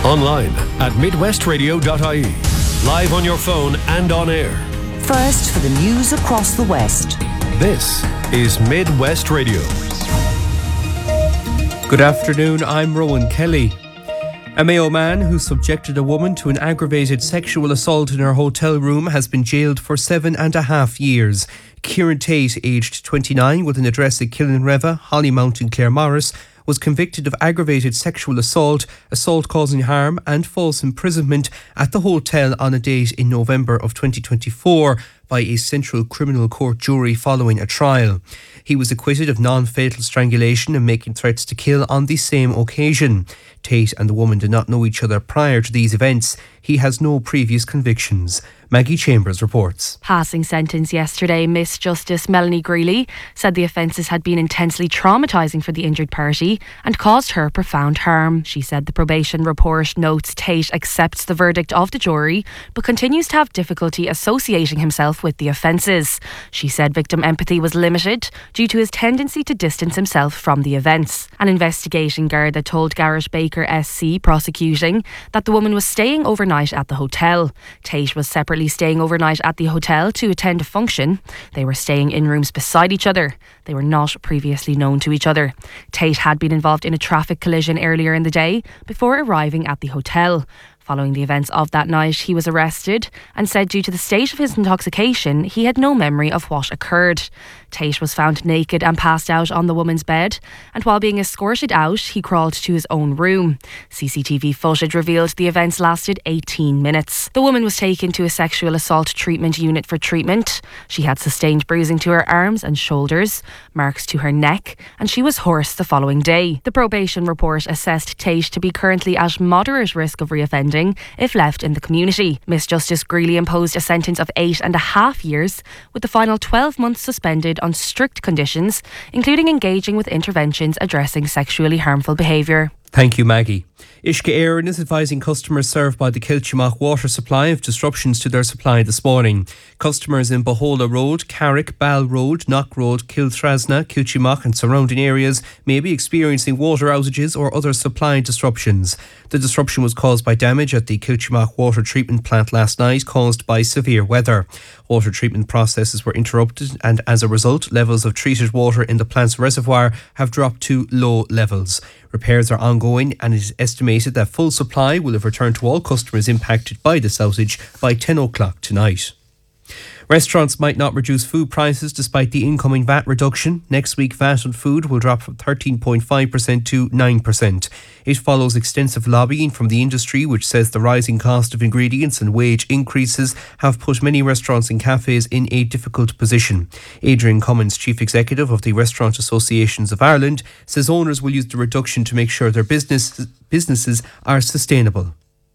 Online at midwestradio.ie. Live on your phone and on air. First for the news across the West. This is Midwest Radio. Good afternoon, I'm Rowan Kelly. A Mayo man who subjected a woman to an aggravated sexual assault in her hotel room has been jailed for 7.5 years. Kieran Tate, aged 29, with an address at Killinreva, Hollymount and Claremorris, was convicted of aggravated sexual assault, assault causing harm and false imprisonment at the hotel on a date in November of 2024 by a Central Criminal Court jury following a trial. He was acquitted of non-fatal strangulation and making threats to kill on the same occasion. Tate and the woman did not know each other prior to these events. He has no previous convictions. Maggie Chambers reports. Passing sentence yesterday, Miss Justice Melanie Greeley said the offences had been intensely traumatising for the injured party and caused her profound harm. She said the probation report notes Tate accepts the verdict of the jury but continues to have difficulty associating himself with the offences. She said victim empathy was limited due to his tendency to distance himself from the events. An investigating Garda told Garrett Baker SC prosecuting that the woman was staying overnight at the hotel. Tate was separately staying overnight at the hotel to attend a function. They were staying in rooms beside each other. They were not previously known to each other. Tate had been involved in a traffic collision earlier in the day before arriving at the hotel. Following the events of that night, he was arrested and said due to the state of his intoxication, he had no memory of what occurred. Tate was found naked and passed out on the woman's bed, and while being escorted out, he crawled to his own room. CCTV footage revealed the events lasted 18 minutes. The woman was taken to a sexual assault treatment unit for treatment. She had sustained bruising to her arms and shoulders, marks to her neck, and she was hoarse the following day. The probation report assessed Tate to be currently at moderate risk of reoffending if left in the community. Miss Justice Greeley imposed a sentence of 8.5 years, with the final 12 months suspended on strict conditions, including engaging with interventions addressing sexually harmful behaviour. Thank you, Maggie. Uisce Éireann is advising customers served by the Kiltimagh water supply of disruptions to their supply this morning. Customers in Bohola Road, Carrick, Ball Road, Knock Road, Kiltrasna, Kiltimagh and surrounding areas may be experiencing water outages or other supply disruptions. The disruption was caused by damage at the Kiltimagh water treatment plant last night, caused by severe weather. Water treatment processes were interrupted and as a result, levels of treated water in the plant's reservoir have dropped to low levels. Repairs are ongoing and it is estimated that full supply will have returned to all customers impacted by this outage by 10 o'clock tonight. Restaurants might not reduce food prices despite the incoming VAT reduction. Next week, VAT on food will drop from 13.5% to 9%. It follows extensive lobbying from the industry, which says the rising cost of ingredients and wage increases have put many restaurants and cafes in a difficult position. Adrian Cummins, Chief Executive of the Restaurant Associations of Ireland, says owners will use the reduction to make sure their businesses are sustainable.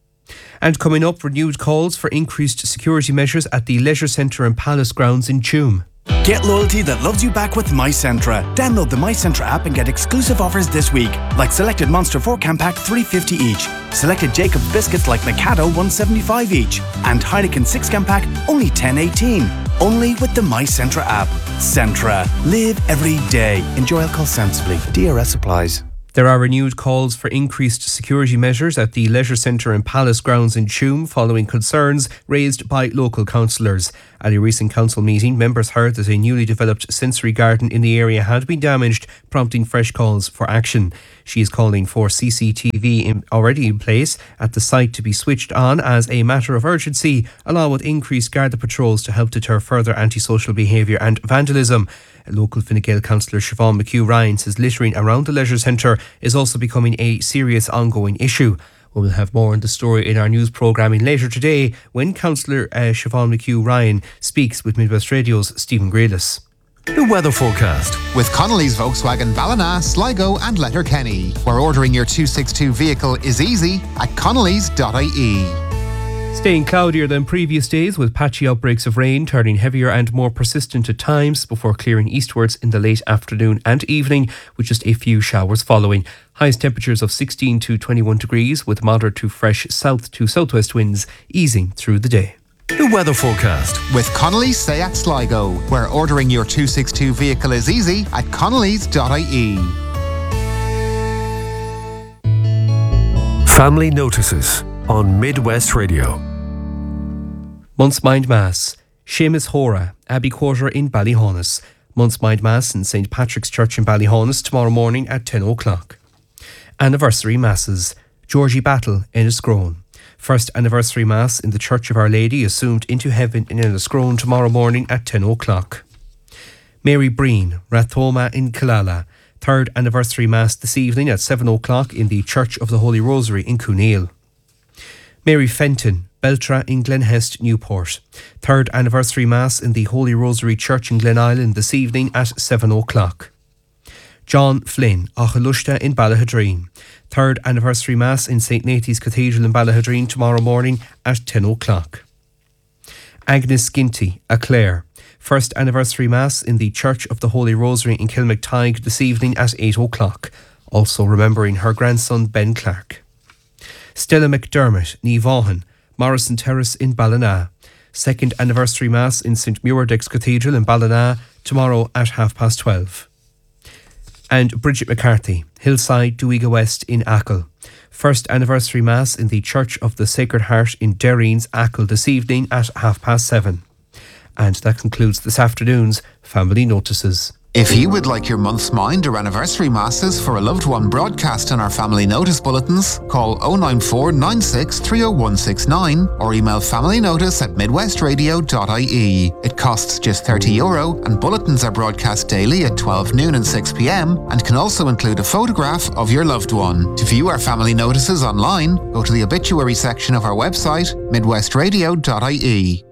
And coming up, renewed calls for increased security measures at the Leisure Centre and Palace grounds in Tuam. Get loyalty that loves you back with MyCentra. Download the MyCentra app and get exclusive offers this week, like selected Monster 4-can pack $3.50 each, selected Jacob's biscuits like Mikado $1.75 each, and Heineken 6-can pack only $10.18. Only with the MyCentra app. Centra. Live every day. Enjoy alcohol sensibly. DRS applies. There are renewed calls for increased security measures at the Leisure Centre and Palace grounds in Tuam following concerns raised by local councillors. At a recent council meeting, members heard that a newly developed sensory garden in the area had been damaged, prompting fresh calls for action. She is calling for CCTV already in place at the site to be switched on as a matter of urgency, along with increased Garda patrols to help deter further antisocial behaviour and vandalism. Local Fine Gael councillor Siobhan McHugh-Ryan says littering around the leisure centre is also becoming a serious ongoing issue. We'll have more on the story in our news programming later today when Councillor Siobhan McHugh-Ryan speaks with Midwest Radio's Stephen Grealis. The weather forecast with Connolly's Volkswagen Ballina, Sligo and Letterkenny, where ordering your 262 vehicle is easy at connellys.ie. Staying cloudier than previous days with patchy outbreaks of rain turning heavier and more persistent at times before clearing eastwards in the late afternoon and evening with just a few showers following. Highest temperatures of 16 to 21 degrees with moderate to fresh south to southwest winds easing through the day. The weather forecast with Connolly's Seat Sligo, where ordering your 262 vehicle is easy at connellys.ie. Family Notices on Midwest Radio. Month's Mind Mass. Seamus Hora, Abbey Quarter in Ballyhaunis. Month's Mind Mass in St. Patrick's Church in Ballyhaunis tomorrow morning at 10 o'clock. Anniversary Masses. Georgie Battle, Enniscrone. First Anniversary Mass in the Church of Our Lady Assumed into Heaven in Enniscrone tomorrow morning at 10 o'clock. Mary Breen, Rathoma in Killala. Third Anniversary Mass this evening at 7 o'clock in the Church of the Holy Rosary in Cooneal. Mary Fenton, Beltra in Glenhest, Newport. Third Anniversary Mass in the Holy Rosary Church in Glen Island this evening at 7 o'clock. John Flynn, Achalushta in Ballahadreen. Third Anniversary Mass in St. Natie's Cathedral in Ballahadreen tomorrow morning at 10 o'clock. Agnes Ginty, Clare. First Anniversary Mass in the Church of the Holy Rosary in Kilmactyghe this evening at 8 o'clock. Also remembering her grandson Ben Clark. Stella McDermott, Ní Bháthán, Morrison Terrace in Ballina. Second Anniversary Mass in St. Muirdex Cathedral in Ballina tomorrow at 12:30. And Bridget McCarthy, Hillside, Duiga West in Achill. First Anniversary Mass in the Church of the Sacred Heart in Derreens, Achill this evening at 7:30. And that concludes this afternoon's Family Notices. If you would like your month's mind or anniversary masses for a loved one broadcast in our family notice bulletins, call 094 96 30169 or email familynotice@midwestradio.ie. It costs just €30 and bulletins are broadcast daily at 12 noon and 6 p.m. and can also include a photograph of your loved one. To view our family notices online, go to the obituary section of our website, midwestradio.ie.